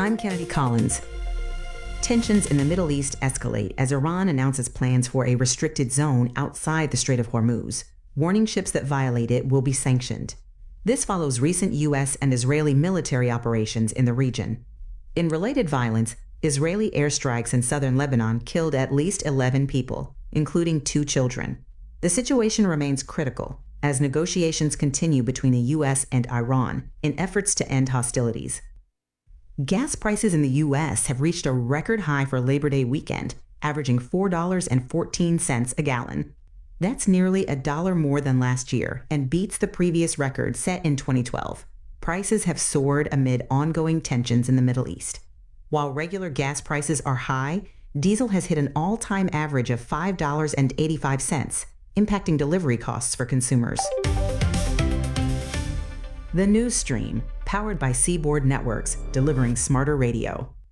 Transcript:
I'm Kennedy Collins. Tensions in the Middle East escalate as Iran announces plans for a restricted zone outside the Strait of Hormuz, warning ships that violate it will be sanctioned. This follows recent U.S. and Israeli military operations in the region. In related violence, Israeli airstrikes in southern Lebanon killed at least 11 people, including 2 children. The situation remains critical as negotiations continue between the U.S. and Iran in efforts to end hostilities. Gas prices in the U.S. have reached a record high for Labor Day weekend, averaging $4.14 a gallon. That's nearly $1 more than last year and beats the previous record set in 2012. Prices have soared amid ongoing tensions in the Middle East. While regular gas prices are high, diesel has hit an all-time average of $5.85, impacting delivery costs for consumers. The News Stream, powered by Seaboard Networks, delivering smarter radio.